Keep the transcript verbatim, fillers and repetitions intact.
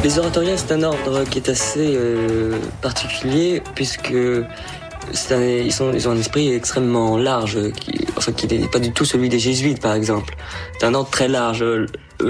Les oratoriens, c'est un ordre qui est assez euh, particulier, puisque c'est un, ils, sont, ils ont un esprit extrêmement large, qui, enfin, qui n'est pas du tout celui des jésuites, par exemple. C'est un ordre très large.